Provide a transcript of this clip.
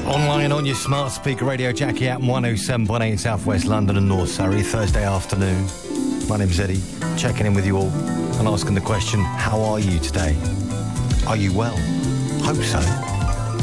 Online on your smart speaker radio, Jackie at 107.8 in Southwest London and North Surrey, Thursday afternoon. My name's Eddie, checking in with you all and asking the question, how are you today? Are you well? Hope so.